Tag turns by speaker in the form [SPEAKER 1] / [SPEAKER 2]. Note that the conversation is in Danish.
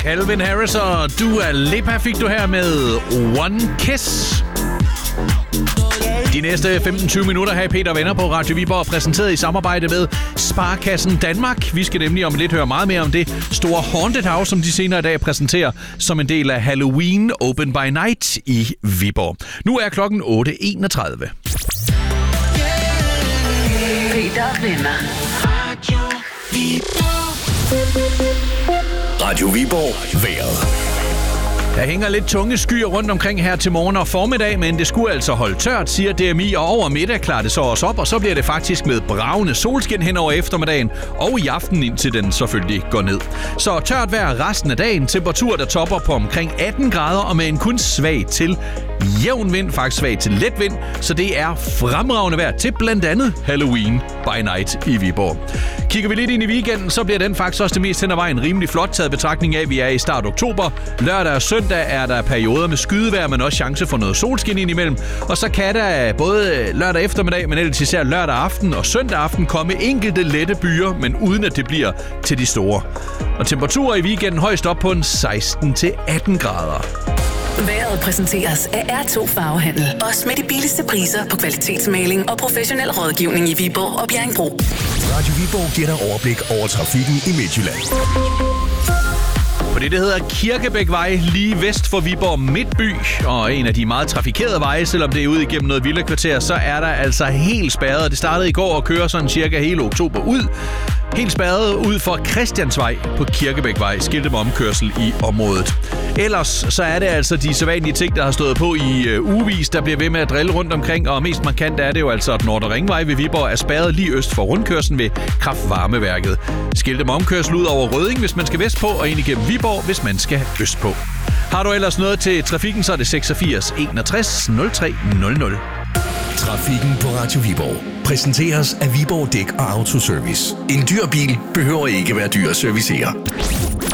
[SPEAKER 1] Calvin Harris og Dua Lipa fik du her med One Kiss. De næste 15-20 minutter her i Peter Venner på Radio Viborg, præsenteret i samarbejde med Sparekassen Danmark. Vi skal nemlig om lidt høre meget mere om det store Haunted House, som de senere i dag præsenterer som en del af Halloween Open by Night i Viborg. Nu er klokken 8:31.
[SPEAKER 2] Peter Venner.
[SPEAKER 3] Radio Viborg vejret.
[SPEAKER 1] Der hænger lidt tunge skyer rundt omkring her til morgen og formiddag, men det skulle altså holde tørt, siger DMI, og over middag klarer det så også op, og så bliver det faktisk med bragende solskin hen over eftermiddagen og i aften, indtil den selvfølgelig går ned. Så tørt vejr resten af dagen, temperatur der topper på omkring 18 grader og med en kun svag til jævn vind, faktisk svag til let vind, så det er fremragende vejr til blandt andet Halloween by Night i Viborg. Kigger vi lidt ind i weekenden, så bliver den faktisk også det mest hen ad vejen rimelig flot, taget betragtning af, at vi er i start oktober. Lørdag og søndag er der perioder med skydevejr, men også chance for noget solskin indimellem. Og så kan der både lørdag eftermiddag, men ellers især lørdag aften og søndag aften komme enkelte lette byer, men uden at det bliver til de store. Og temperaturer i weekenden højst op på en 16-18 grader.
[SPEAKER 2] Vejret præsenteres af R2 Farvehandel. Også med de billigste priser på kvalitetsmaling og professionel rådgivning i Viborg og Bjerringbro.
[SPEAKER 3] Radio Viborg giver dig overblik over trafikken i Midtjylland.
[SPEAKER 1] Fordi det hedder Kirkebækvej lige vest for Viborg Midtby, og en af de meget trafikerede veje, selvom det er ude igennem noget villakvarter, så er der altså helt spærret. Det startede i går og kører sådan cirka hele oktober ud. Helt spærret ud for Christiansvej på Kirkebækvej, skilte med omkørsel i området. Ellers så er det altså de sædvanlige ting, der har stået på i ugevis, der bliver ved med at drille rundt omkring, og mest markant er det jo altså, at Nordre Ringvej ved Viborg er spærret lige øst for rundkørslen ved kraftvarmeværket. Skilte med omkørsel ud over Rødding, hvis man skal vest på, og ind igennem Viborg, hvis man skal øst på. Har du ellers noget til trafikken, så er det 86 61 03 00.
[SPEAKER 3] Trafikken på Radio Viborg præsenteres af Viborg Dæk og Autoservice. En dyr bil behøver ikke være dyr at servicere.